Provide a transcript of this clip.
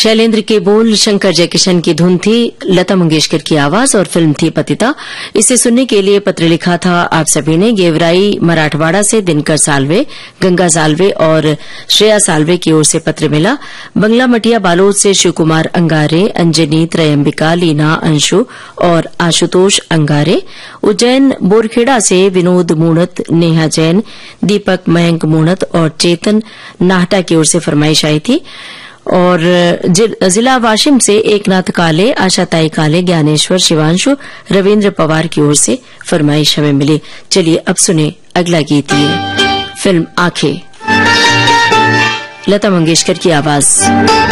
शैलेंद्र के बोल, शंकर जयकिशन की धुन थी, लता मंगेशकर की आवाज और फिल्म थी पतिता। इसे सुनने के लिए पत्र लिखा था आप सभी ने गेवराई मराठवाड़ा से दिनकर साल्वे, गंगा साल्वे और श्रेया साल्वे की ओर से पत्र मिला। बंगला मटिया बालोद से शिव कुमार अंगारे, अंजनी, त्रयंबिका, लीना, अंशु और आशुतोष अंगारे। उज्जैन बोरखेड़ा से विनोद मूणत, नेहा जैन, दीपक मयंक मूणत और चेतन नाहटा की ओर से फरमाइश आई थी। और जिला वाशिम से एकनाथ काले, आशाताई काले, ज्ञानेश्वर, शिवांशु, रविन्द्र पवार की ओर से फरमाइश हमें मिली। चलिए अब सुने अगला गीत। ये फिल्म आंखें, लता मंगेशकर की आवाज।